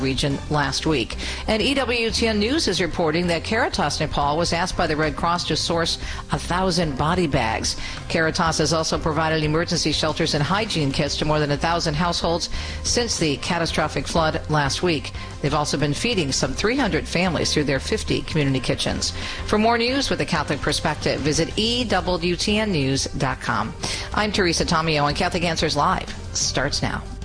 region last week. And EWTN News is reporting that Caritas Nepal was asked by the Red Cross to source 1,000 body bags. Caritas has also provided emergency shelters and hygiene kits to more than 1,000 households since the catastrophic flood last week. They've also been feeding some 300 families through their 50 community kitchens. For more news with a Catholic perspective, visit EWTNnews.com. I'm Teresa Tomeo, and Catholic Answers Live starts now.